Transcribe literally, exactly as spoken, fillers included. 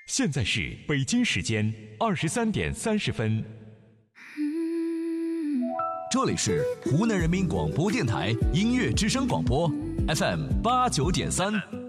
现在是北京时间二十三点三十分。 这里是湖南人民广播电台音乐之声广播 F M 八九点三。